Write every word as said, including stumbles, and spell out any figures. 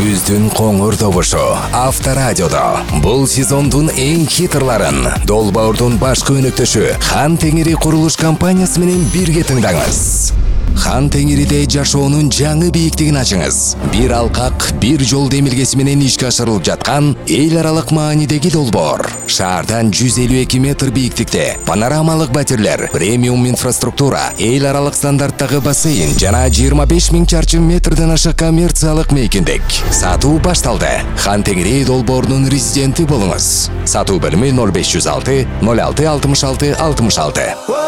Күздүн коңур добушу Авторадиодо. Бул сезондун эң хитрларын Долбоордун башкы өнөктөшү Хан Теңири курулуш компаниясы менен бирге тыңдаңыз. Хан Теңириде жашоонун жаңы бийиктигин ачыңыз. Бир алкак, бир жол демилгеси менен ишке ашырылып жаткан эл аралык маанидеги долбоор. Шаардан жүз элүү эки метр бийиктикте панорамалык батирлер, премиум инфраструктура, эл аралык стандарттагы бассейн жана жыйырма беш миң чарчы метрден ашык коммерциялык мейкиндик. Сатуу башталды. Хан Теңири долбоорунун резиденти болуңуз. Сатуу бөлүмү ноль беш жүз алты ноль алты алтымыш алты алтымыш алты.